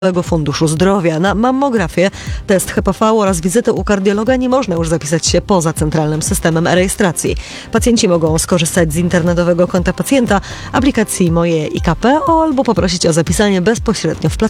Funduszu Zdrowia. Na mammografię, test HPV oraz wizytę u kardiologa nie można już zapisać się poza centralnym systemem rejestracji. Pacjenci mogą skorzystać z internetowego konta pacjenta, aplikacji Moje IKP albo poprosić o zapisanie bezpośrednio w placówce.